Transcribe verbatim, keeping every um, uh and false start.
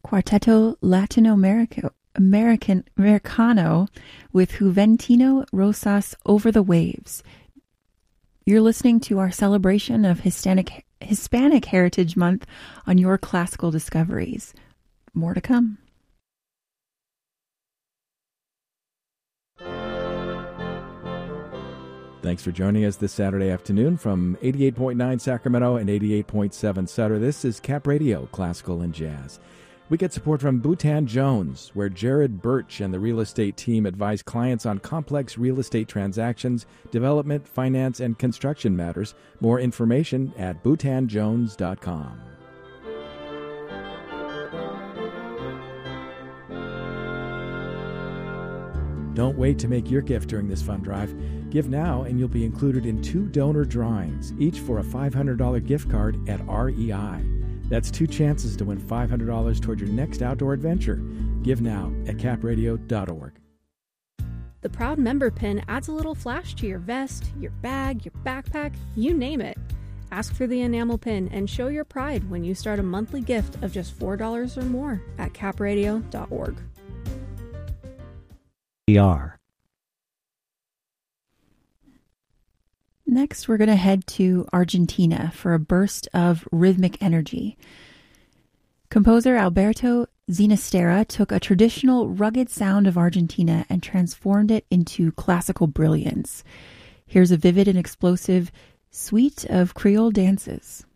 Quarteto Latino America, American Americano with Juventino Rosas Over the Waves. You're listening to our celebration of Hispanic, Hispanic Heritage Month on Your Classical Discoveries. More to come. Thanks for joining us this Saturday afternoon from eighty-eight point nine Sacramento and eighty-eight point seven Sutter. This is Cap Radio, Classical and Jazz. We get support from Boutan Jones, where Jared Birch and the real estate team advise clients on complex real estate transactions, development, finance, and construction matters. More information at boutan jones dot com. Don't wait to make your gift during this fund drive. Give now and you'll be included in two donor drawings, each for a five hundred dollars gift card at R E I. That's two chances to win five hundred dollars toward your next outdoor adventure. Give now at cap radio dot org. The Proud Member Pin adds a little flash to your vest, your bag, your backpack, you name it. Ask for the enamel pin and show your pride when you start a monthly gift of just four dollars or more at cap radio dot org. We are. Next, we're going to head to Argentina for a burst of rhythmic energy. Composer Alberto Ginastera took a traditional, rugged sound of Argentina and transformed it into classical brilliance. Here's a vivid and explosive suite of Creole dances.